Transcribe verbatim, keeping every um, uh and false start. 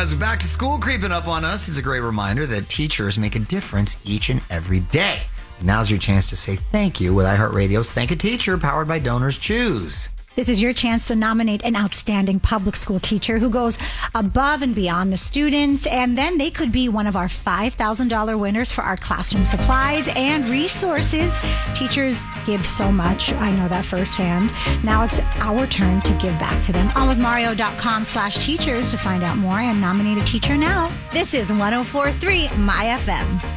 As back to school creeping up on us, it's a great reminder that teachers make a difference each and every day. Now's your chance to say thank you with iHeartRadio's Thank a Teacher, powered by Donors Choose. This is your chance to nominate an outstanding public school teacher who goes above and beyond the students, and then they could be one of our five thousand dollars winners for our classroom supplies and resources. Teachers give so much. I know that firsthand. Now it's our turn to give back to them. on with mario dot com slash teachers to find out more and nominate a teacher now. This is one oh four point three My F M.